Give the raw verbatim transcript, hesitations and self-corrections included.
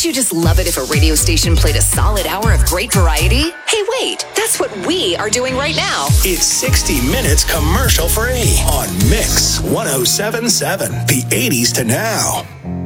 Wouldn't you just love it if a radio station played a solid hour of great variety? Hey, wait, that's what we are doing right now. It's sixty minutes commercial free on Mix one oh seven point seven, the eighties to now.